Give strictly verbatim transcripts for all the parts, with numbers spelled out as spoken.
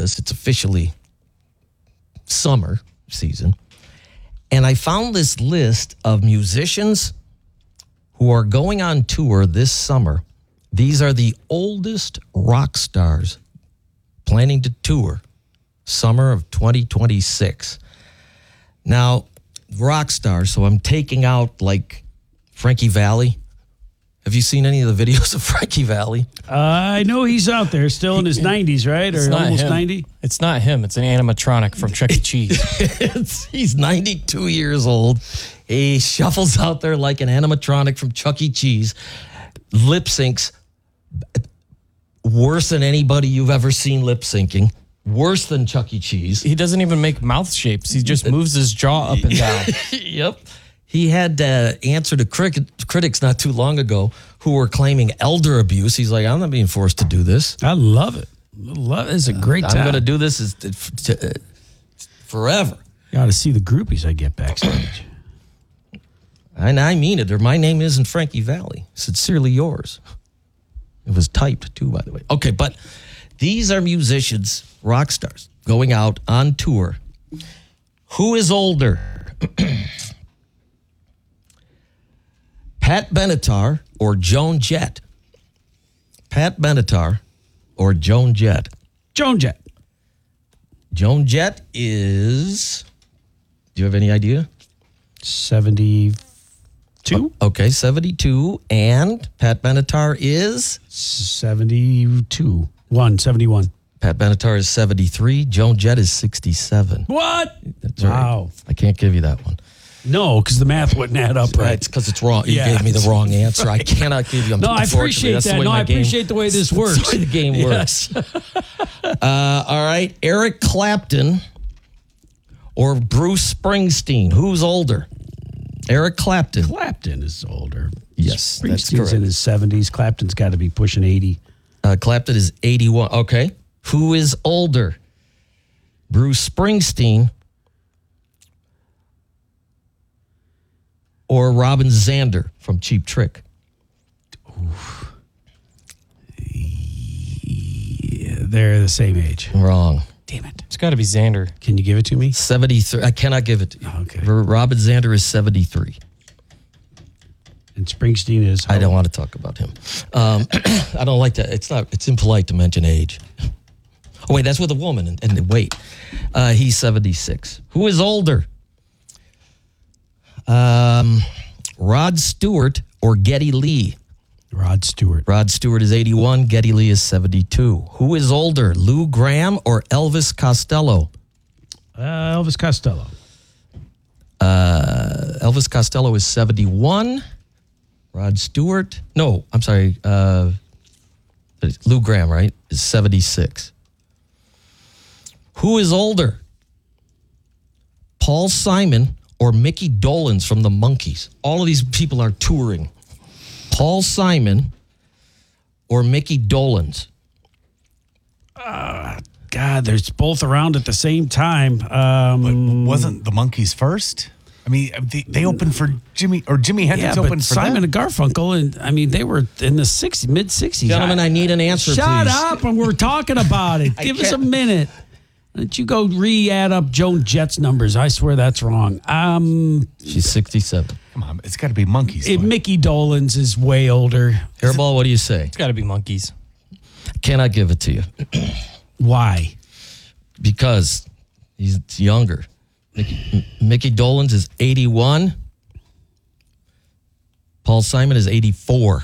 this. It's officially summer season. And I found this list of musicians who are going on tour this summer. These are the oldest rock stars planning to tour summer of twenty twenty-six. Now, rock stars, so I'm taking out like Frankie Valli. Have you seen any of the videos of Frankie Valli? Uh, I know he's out there still in his nineties, right? It's Or not almost him. ninety? It's not him. It's an animatronic from Chuck E. Cheese. It's, he's ninety-two years old. He shuffles out there like an animatronic from Chuck E. Cheese. Lip syncs worse than anybody you've ever seen lip syncing. Worse than Chuck E. Cheese. He doesn't even make mouth shapes. He just moves his jaw up and down. Yep. He had to answer to crit- critics not too long ago who were claiming elder abuse. He's like, I'm not being forced to do this. I love it. Love it. It's a great I'm time. going to do this is to, uh, forever. You ought to see the groupies I get backstage. And I mean it. My name isn't Frankie Valli. Sincerely yours. It was typed too, by the way. Okay, but these are musicians, rock stars, going out on tour. Who is older? Pat Benatar or Joan Jett? Pat Benatar or Joan Jett? Joan Jett. Joan Jett is, do you have any idea? seventy-two? Okay, seventy-two. And Pat Benatar is? seventy-two. One, seventy-one. Pat Benatar is seventy-three. Joan Jett is sixty-seven. What? That's Wow. right. I can't give you that one. No, because the math wouldn't add up right. It's because it's wrong. You Yeah. gave me the wrong answer. I cannot give you. No, I unfortunately, appreciate that's the that. way No, my I game- appreciate the way this works. That's the way the game works. Yes. uh, all right, Eric Clapton or Bruce Springsteen. Who's older? Eric Clapton. Clapton is older. Yes, that's Springsteen's correct. in his seventies. Clapton's got to be pushing eighty. Uh, Clapton is eighty-one. Okay. Who is older? Bruce Springsteen or Robin Zander from Cheap Trick? Yeah, they're the same age. Wrong. Damn it. It's got to be Xander. Can you give it to me? seventy-three. I cannot give it to you. Okay. Robin Zander is seventy-three. And Springsteen is... I don't want to talk about him. Um, I don't like that. It's not. It's impolite to mention age. Oh, wait, that's with a woman. And, and wait, uh, he's seventy-six. Who is older? Um, Rod Stewart or Geddy Lee? Rod Stewart. Rod Stewart is eighty-one. Geddy Lee is seventy-two. Who is older, Lou Gramm or Elvis Costello? Uh, Elvis Costello. Uh, Elvis Costello is seventy-one. Rod Stewart, no, I'm sorry, uh, Lou Gramm, right, is seventy-six. Who is older, Paul Simon or Mickey Dolenz from the Monkees? All of these people are touring. Paul Simon or Mickey Dolenz? Uh, God, there's both around at the same time. Um, But wasn't the Monkees first? I mean, they, they opened for Jimmy, or Jimi Hendrix yeah, but opened for Simon them. and Garfunkel, and I mean, they were in the sixties, mid sixties. Gentlemen, I need an answer, Shut please. up, and we're talking about it. Give us a minute. Why don't you go re-add up Joan Jett's numbers? I swear that's wrong. Um, She's sixty-seven. Come on, it's got to be Monkees. it, Mickey Dolenz is way older. Hairball, what do you say? It's got to be monkeys. Cannot give it to you Why? because he's younger. Mickey, Mickey Dolenz is eighty-one. Paul Simon is eighty-four.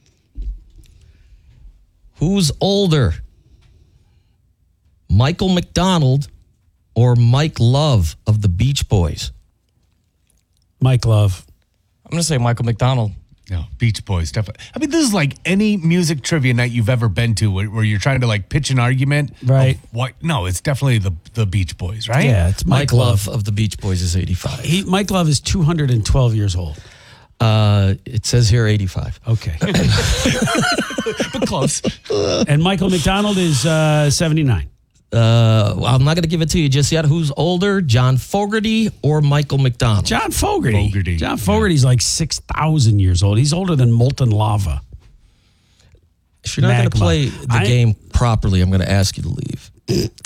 Who's older? Michael McDonald or Mike Love of the Beach Boys? Mike Love. I'm going to say Michael McDonald. No, Beach Boys, definitely. I mean, this is like any music trivia night you've ever been to where, where you're trying to like pitch an argument. Right. of What? No, it's definitely the, the Beach Boys, right? Yeah, it's Mike, Mike Love of the Beach Boys is eighty-five. He, Mike Love is two hundred twelve years old. Uh, it says here eighty-five. Okay. But close. And Michael McDonald is uh, seventy-nine. Uh, well, I'm not going to give it to you just yet. Who's older, John Fogerty or Michael McDonald? John Fogerty. Fogerty, John Fogerty's like six thousand years old. He's older than molten lava. If you're not going to Magma. play the I- game properly, I'm going to ask you to leave.